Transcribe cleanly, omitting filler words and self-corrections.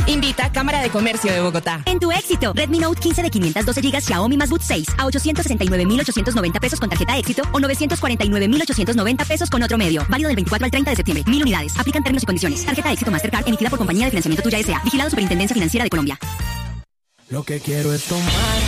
Invita Cámara de Comercio de Bogotá. En tu éxito, Redmi Note 15 de 512 GB Xiaomi más Boot 6 a 869.890 pesos con tarjeta éxito o 949.890 pesos con otro medio. Válido del 24 al 30 de septiembre. 1000 unidades. Aplican términos y condiciones. Tarjeta éxito Mastercard emitida por Compañía de Financiamiento Tuya S.A. Vigilado Superintendencia Financiera de Colombia. Lo que quiero es tomar